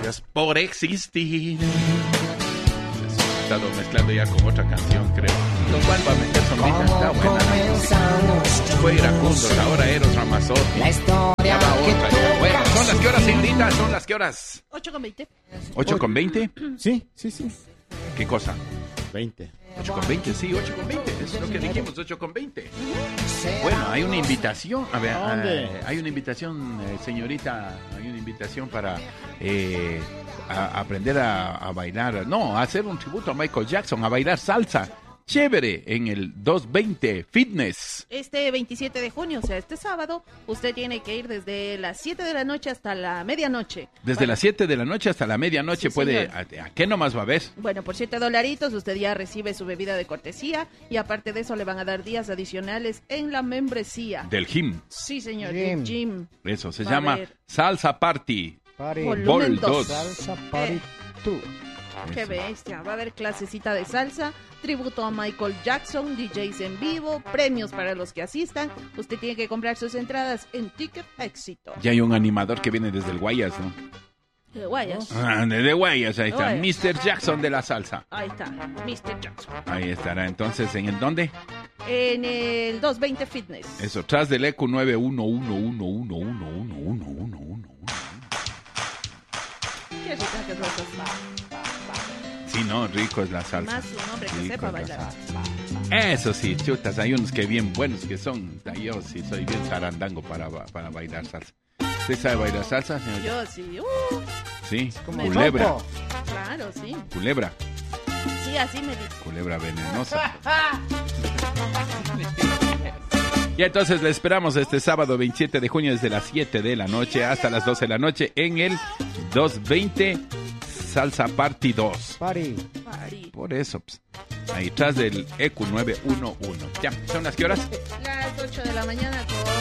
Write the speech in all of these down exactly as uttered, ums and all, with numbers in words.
gracias por existir. He estado mezclando ya con otra canción, creo. Lo cual va a meter sonrisa, está buena. Fue Iracundos, ahora Eros Ramazzotti. La historia ya va otra, que ya. Bueno, son las que horas, señorita, son las que horas. ocho con veinte. ¿ocho con veinte? Sí, sí, sí. ¿Qué cosa? veinte. ocho con veinte, sí, ocho con veinte. Es lo que dijimos, ocho con veinte. Bueno, hay una invitación. A ver, eh, hay una invitación, eh, señorita. Hay una invitación para eh, a, a aprender a, a bailar. No, a hacer un tributo a Michael Jackson, a bailar salsa. Chévere, en el doscientos veinte Fitness. Este veintisiete de junio, o sea, este sábado, usted tiene que ir desde las siete de la noche hasta la medianoche. Desde bueno, las siete de la noche hasta la medianoche sí, puede... A, ¿A qué nomás va a ver? Bueno, por siete dolaritos usted ya recibe su bebida de cortesía y aparte de eso le van a dar días adicionales en la membresía. Del gym. Sí, señor, Gym. del gym. Eso, se Va a llama haber Salsa Party. Party. Volumen Vol dos. dos. Salsa Party dos. Qué Eso. bestia, va a haber clasecita de salsa, tributo a Michael Jackson, D Js en vivo, premios para los que asistan. Usted tiene que comprar sus entradas en Ticket Éxito. Ya hay un animador que viene desde el Guayas, ¿no? De Guayas. Ah, desde Guayas, ahí está. Guayas. mister Jackson de la salsa. Ahí está, mister Jackson. Ahí estará. Entonces, ¿en el dónde? En el doscientos veinte Fitness. Eso, tras del E Q nueve uno uno uno uno uno uno uno uno uno. Qué rica que es la salsa. Sí, no, rico es la salsa. Más un hombre que Rico sepa es la bailar. salsa. Eso sí, chutas, hay unos que bien buenos que son. Yo sí soy bien zarandango para, para bailar salsa. ¿Usted sabe bailar salsa, señor? Yo sí, uh, Sí, Como culebra, Choco. claro, sí. culebra, Sí, así me dice. culebra venenosa. Y entonces le esperamos este sábado veintisiete de junio desde las siete de la noche hasta las doce de la noche en el doscientos veinte Salsa Party dos. Party. Party. Por eso, pues, ahí tras del E Q nueve uno uno. Ya, ¿son las qué horas? Las ocho de la mañana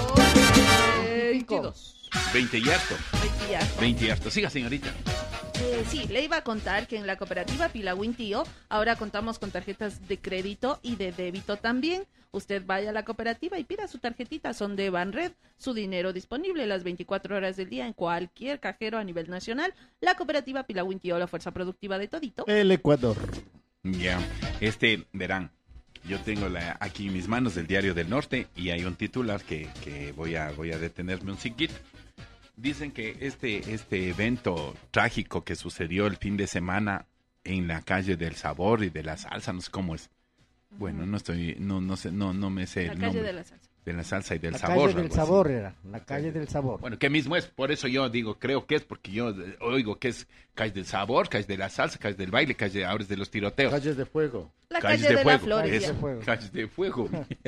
con veintidós. veinte y harto. veinte y algo. veinte y harto. Siga, señorita. Eh, sí, le iba a contar que en la cooperativa Pilawin Tío ahora contamos con tarjetas de crédito y de débito también. Usted vaya a la cooperativa y pida su tarjetita, son de Banred, su dinero disponible las veinticuatro horas del día en cualquier cajero a nivel nacional. La cooperativa Pilawin Tío, la fuerza productiva de todito. El Ecuador. Ya, este, verán, yo tengo la, aquí en mis manos el Diario del Norte y hay un titular que, que voy a voy a detenerme un poquito. Dicen que este, este evento trágico que sucedió el fin de semana en la calle del sabor y de la salsa, no sé cómo es. Bueno, no estoy, no, no sé, no, no me sé La el calle nombre. de la salsa. De la salsa y del La sabor. calle del algo así. sabor era. La calle del sabor. Bueno, ¿qué mismo es? Por eso yo digo, creo que es, porque yo eh, oigo que es calle del sabor, calle de la salsa, calle del baile, calle ahora es de los tiroteos. Calles de fuego. La Calles calle de, fuego. las flores. Calles Ya. de fuego. Calles de fuego.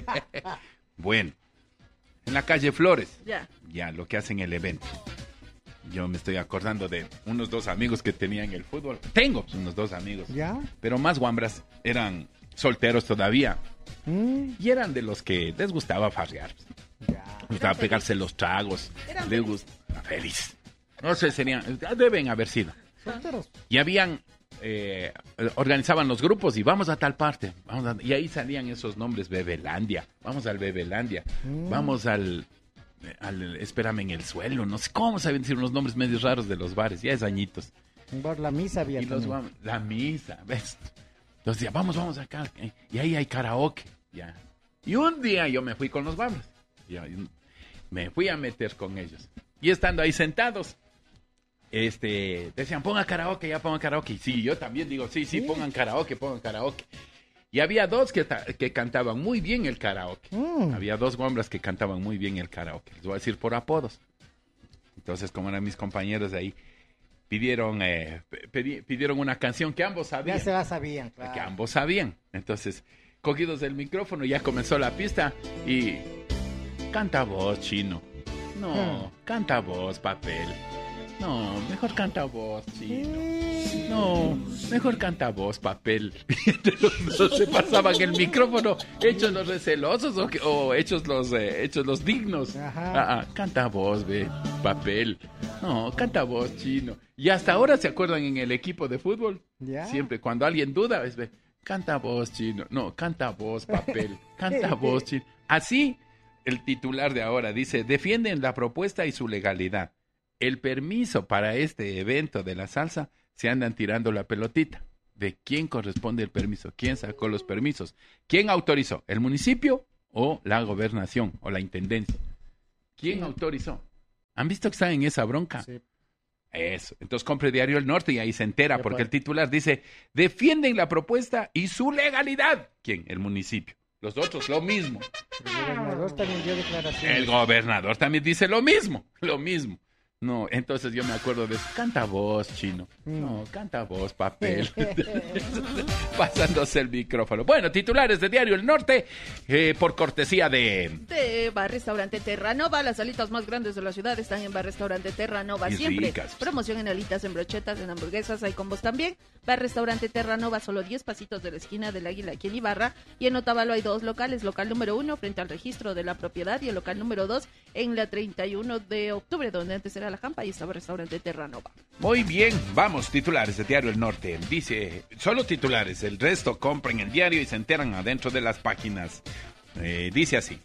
Bueno, en la calle Flores, Ya. ya lo que hacen el evento. Yo me estoy acordando de unos dos amigos que tenían el fútbol. Tengo unos dos amigos, ¿Ya? pero más guambras, eran solteros todavía. Mm, Y eran de los que les gustaba farrear. ya. Les gustaba pegarse los tragos. Eran Les felices. gustaba feliz. No sé, serían, deben haber sido. Solteros. Y habían, eh, organizaban los grupos y vamos a tal parte. Vamos a- y ahí salían esos nombres, Bebelandia. Vamos al Bebelandia. Mm. Vamos al, al, espérame en el suelo. No sé cómo saben decir unos nombres medio raros de los bares. Ya es añitos. Un bar La Misa había Y los también. guam- la misa, ¿ves? Entonces ya, vamos, vamos acá. eh, Y ahí hay karaoke. Ya. Y un día yo me fui con los guambras. Ya, y me fui a meter con ellos. Y estando ahí sentados, este, decían, pongan karaoke, ya pongan karaoke. Y sí, yo también digo, sí, sí, Sí. pongan karaoke, pongan karaoke. Y había dos que, ta- que cantaban muy bien el karaoke. Mm. Había dos guambras que cantaban muy bien el karaoke. Les voy a decir por apodos. Entonces, como eran mis compañeros de ahí, pidieron, eh, pedi- pidieron una canción que ambos sabían. Ya se la sabían, Que claro. ambos sabían. Entonces, cogidos del micrófono, ya comenzó la pista y... Canta vos, chino. No, canta vos, papel. No, mejor canta vos, chino. No, mejor canta vos, papel. Y entre los dos se pasaban el micrófono, hechos los recelosos o, que- o hechos los eh, hechos los dignos. Ajá. Ah, ah, canta vos, ve, papel. No, canta vos, chino. Y hasta ahora se acuerdan en el equipo de fútbol. Ya. Siempre, cuando alguien duda, es ve, canta vos, chino. No, canta vos, papel. Canta vos, chino. Así, el titular de ahora dice, defienden la propuesta y su legalidad. el permiso para este evento de la salsa, se andan tirando la pelotita. ¿De quién corresponde el permiso? ¿Quién sacó los permisos? ¿Quién autorizó? ¿El municipio o la gobernación o la intendencia? ¿Quién Sí. autorizó? ¿Han visto que están en esa bronca? Sí. Eso. Entonces compre Diario El Norte y ahí se entera, Ya, porque pues. el titular dice, defienden la propuesta y su legalidad. ¿Quién? El municipio. Los otros, lo mismo. El gobernador también dio declaraciones. El gobernador también dice lo mismo, lo mismo. No, entonces yo me acuerdo de eso. Canta voz, Chino. No, canta voz, papel. Pasándose el micrófono. Bueno, titulares de Diario El Norte, eh, por cortesía de... De Bar Restaurante Terranova, las alitas más grandes de la ciudad están en Bar Restaurante Terranova Y siempre. ricas. Promoción en alitas, en brochetas, en hamburguesas, hay combos también. Bar Restaurante Terranova, solo diez pasitos de la esquina del Águila aquí en Ibarra. Y en Otavalo hay dos locales, local número uno frente al registro de la propiedad y el local número dos en la treinta y uno de octubre, donde antes era la Jampa y estaba Restaurante Terranova. Muy bien, vamos, titulares de Diario El Norte. Dice, solo titulares, el resto compren el diario y se enteran adentro de las páginas. Eh, dice así.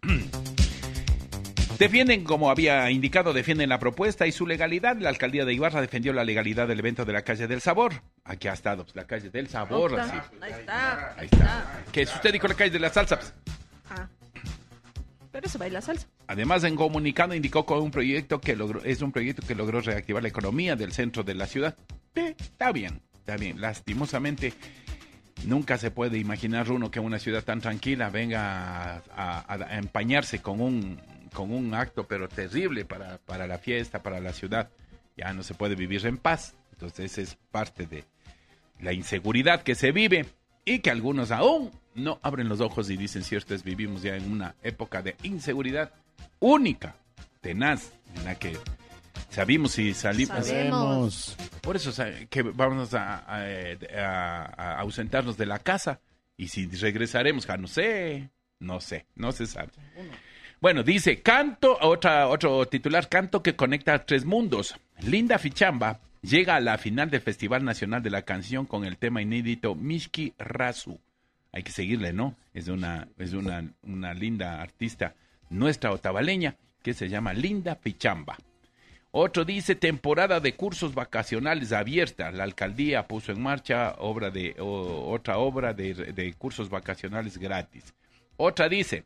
Defienden, como había indicado, defienden la propuesta y su legalidad. La alcaldía de Ibarra defendió la legalidad del evento de la Calle del Sabor. Aquí ha estado, pues, la Calle del Sabor. Ahí Así. está, ahí está. Ahí está. Que si usted dijo la Calle de la Salsa, pues. Ah. Pero se baila salsa. Además, en comunicado indicó que un proyecto que logró, es un proyecto que logró reactivar la economía del centro de la ciudad. Eh, está bien, está bien. Lastimosamente, nunca se puede imaginar uno que una ciudad tan tranquila venga a, a- a empañarse con un, con un acto, pero terrible para, para la fiesta, para la ciudad. Ya no se puede vivir en paz. Entonces, es parte de la inseguridad que se vive y que algunos aún no abren los ojos y dicen, cierto es, vivimos ya en una época de inseguridad única, tenaz, en la que sabemos si salimos. Sabemos. Por eso sa- que vamos a, a- a- a ausentarnos de la casa y si regresaremos, ja, no sé, no sé, no se sabe. Bueno, dice, canto, otra, otro titular, canto que conecta a tres mundos. Linda Fichamba llega a la final del Festival Nacional de la Canción con el tema inédito Mishki Rasu. Hay que seguirle, ¿no? Es una, es una, una linda artista nuestra otavaleña que se llama Linda Fichamba. Otro dice, temporada de cursos vacacionales abierta. La alcaldía puso en marcha obra de, o- otra obra de, de cursos vacacionales gratis. Otra dice,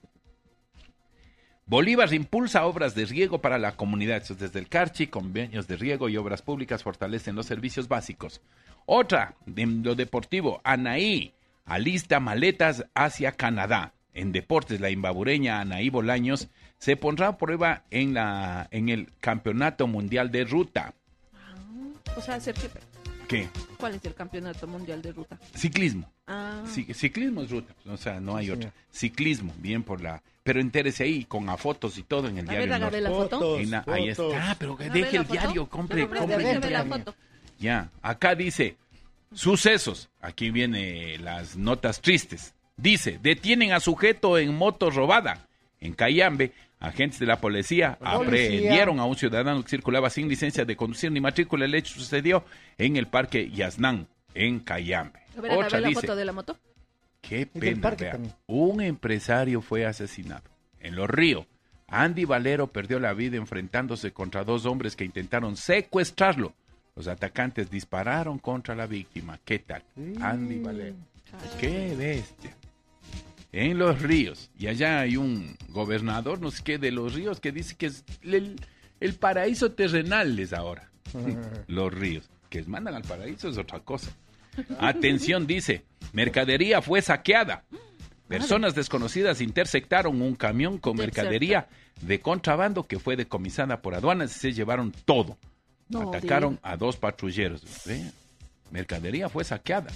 Bolívar impulsa obras de riego para la comunidad. Eso es desde el Carchi, convenios de riego y obras públicas fortalecen los servicios básicos. Otra, en lo deportivo, Anaí alista maletas hacia Canadá. En deportes, la imbabureña Anaí Bolaños se pondrá a prueba en, la, en el Campeonato Mundial de Ruta. O sea, hacer qué. ¿Qué? ¿Cuál es el campeonato mundial de ruta? Ciclismo. Ah, Sí, ciclismo es ruta, o sea, no hay Sí, otra. señor. Ciclismo, bien por la... Pero entérese ahí, con a fotos y todo en el a diario. ver, El hágame Norte. la foto. Fotos. En la- ahí fotos. está, pero que A ver deje la el foto. diario, compre, No, hombre, compre. déjeme la Compre. foto. Ya, acá dice, sucesos, aquí viene las notas tristes. Dice, detienen a sujeto en moto robada. En Cayambe, agentes de la policía Policía. aprehendieron a un ciudadano que circulaba sin licencia de conducir ni matrícula. El hecho sucedió en el parque Yaznán, en Cayambe. A ver, hágame Otra la dice, foto de la moto. qué del pena, parque vea. también. Un empresario fue asesinado en Los Ríos. Andy Valero perdió la vida enfrentándose contra dos hombres que intentaron secuestrarlo. Los atacantes dispararon contra la víctima. ¿Qué tal? Andy Valero. ¡Qué bestia! En Los Ríos. Y allá hay un gobernador, no sé qué, de Los Ríos, que dice que es el, el paraíso terrenal es ahora. Los Ríos. Que mandan al paraíso es otra cosa. Atención, dice, mercadería fue saqueada. Personas desconocidas interceptaron un camión con Intercepta. mercadería de contrabando que fue decomisada por aduanas y se llevaron todo. No, Atacaron diga. a dos patrulleros. Ve, mercadería fue saqueada.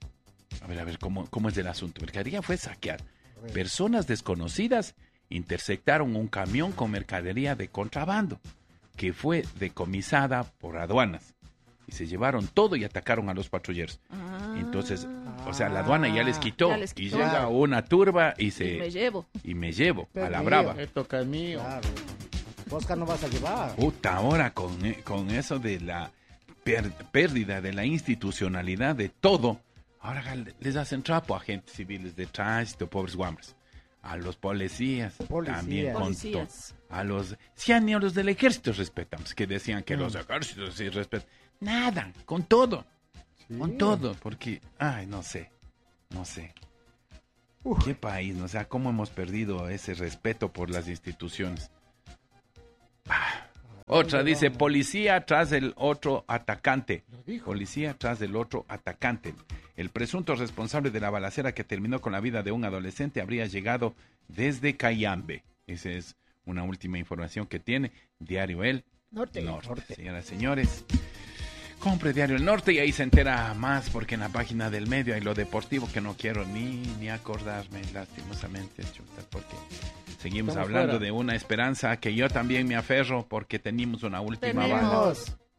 A ver, a ver, ¿cómo, cómo es el asunto? Mercadería fue saqueada. Personas desconocidas interceptaron un camión con mercadería de contrabando que fue decomisada por aduanas. Y se llevaron todo y atacaron a los patrulleros. Ah, Entonces, o sea, la aduana ya les quitó. Ya les Y quitó. llega una turba y se... y me llevo. y me llevo a la Perdido. brava. Esto que es mío. Claro. Oscar no vas a llevar. Puta, ahora con, eh, con eso de la per- pérdida de la institucionalidad de todo, ahora gal- les hacen trapo a agentes civiles de tránsito, pobres guambres. A los policías, Policías. también con Policías. to- a los, si ni a los del ejército respetamos, que decían que Mm. los ejércitos sí respetan. Nada, con todo, Sí. con todo, porque, ay, no sé, no sé. Uf. ¿Qué país? O sea, ¿cómo hemos perdido ese respeto por las instituciones? Ah. Otra dice, policía tras el otro atacante. Lo dijo. Policía tras del otro atacante. El presunto responsable de la balacera que terminó con la vida de un adolescente habría llegado desde Cayambe. Esa es una última información que tiene Diario El Norte. Norte. Norte. Señoras y señores, compre Diario El Norte y ahí se entera más, porque en la página del medio hay lo deportivo que no quiero ni, ni acordarme, lastimosamente, chuta, porque seguimos Estamos hablando fuera. de una esperanza que yo también me aferro, porque tenemos una última bala. Tenemos.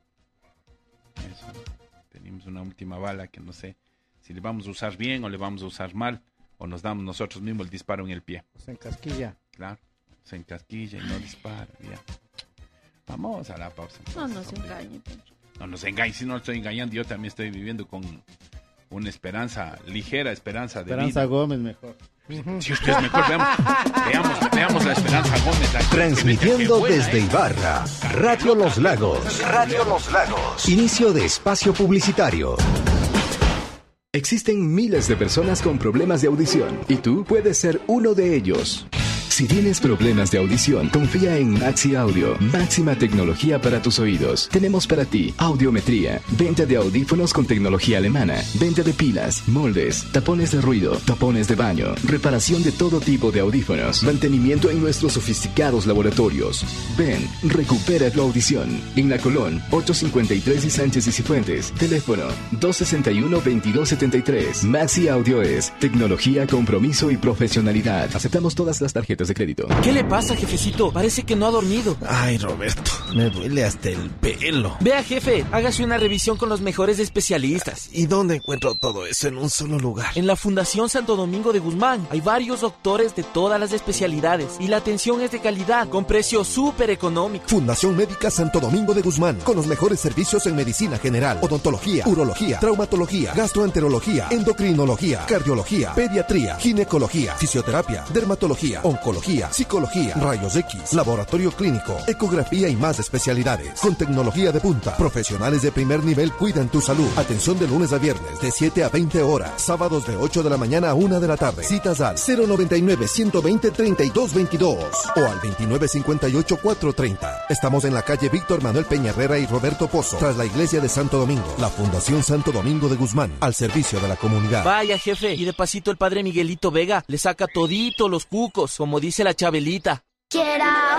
Eso, tenemos una última bala que no sé si le vamos a usar bien o le vamos a usar mal, o nos damos nosotros mismos el disparo en el pie. Pues en casquilla. Claro, se encasquilla y no dispara, ya. Vamos a la pausa. No entonces, nos hombre. engañe, Pencho. No nos engañe, si no lo estoy engañando, yo también estoy viviendo con una esperanza, ligera esperanza de Esperanza vida. Gómez mejor. Si usted es mejor, veamos, veamos, veamos la Esperanza Gómez. aquí. Transmitiendo Qué buena, desde ¿eh? Ibarra, Radio Los Lagos. Radio Los Lagos. Inicio de espacio publicitario. Existen miles de personas con problemas de audición y tú puedes ser uno de ellos. Si tienes problemas de audición, confía en Maxi Audio, máxima tecnología para tus oídos. Tenemos para ti audiometría, venta de audífonos con tecnología alemana, venta de pilas, moldes, tapones de ruido, tapones de baño, reparación de todo tipo de audífonos, mantenimiento en nuestros sofisticados laboratorios. Ven, recupera tu audición. En La Colón, ocho cincuenta y tres y Sánchez y Cifuentes. Teléfono dos sesenta y uno, veintidós setenta y tres. Maxi Audio es tecnología, compromiso y profesionalidad. Aceptamos todas las tarjetas de crédito. ¿Qué le pasa, jefecito? Parece que no ha dormido. Ay, Roberto, me duele hasta el pelo. Vea, jefe, hágase una revisión con los mejores especialistas. ¿Y dónde encuentro todo eso en un solo lugar? En la Fundación Santo Domingo de Guzmán hay varios doctores de todas las especialidades y la atención es de calidad, con precios súper económicos. Fundación Médica Santo Domingo de Guzmán, con los mejores servicios en medicina general, odontología, urología, traumatología, gastroenterología, endocrinología, cardiología, pediatría, ginecología, fisioterapia, dermatología, oncología, psicología, rayos X, laboratorio clínico, ecografía y más especialidades. Con tecnología de punta, profesionales de primer nivel cuidan tu salud. Atención de lunes a viernes de siete a veinte horas, sábados de ocho de la mañana a una de la tarde. Citas al cero noventa y nueve, ciento veinte, treinta y dos veintidós o al veintinueve cincuenta y ocho, cuatrocientos treinta. Estamos en la calle Víctor Manuel Peña Herrera y Roberto Pozo, tras la iglesia de Santo Domingo. La Fundación Santo Domingo de Guzmán, al servicio de la comunidad. Vaya, jefe, y de pasito el padre Miguelito Vega le saca todito los cucos, como dice la Chabelita. Quiera